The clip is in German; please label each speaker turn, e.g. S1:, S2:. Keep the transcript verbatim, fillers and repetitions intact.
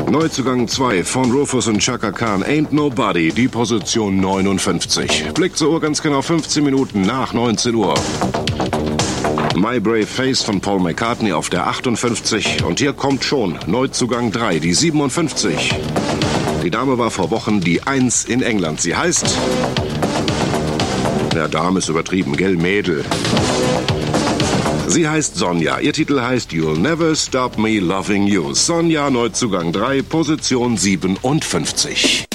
S1: Neuzugang zwei von Rufus und Chaka Khan, Ain't Nobody, die Position neunundfünfzig. Blick zur Uhr, ganz genau fünfzehn Minuten nach neunzehn Uhr. My Brave Face von Paul McCartney auf der achtundfünfzig. Und hier kommt schon Neuzugang drei, die siebenundfünfzig. Die Dame war vor Wochen die Eins in England. Sie heißt... Ja, Dame ist übertrieben, gell, Mädel. Sie heißt Sonja. Ihr Titel heißt You'll Never Stop Me Loving You. Sonja, Neuzugang drei, Position siebenundfünfzig.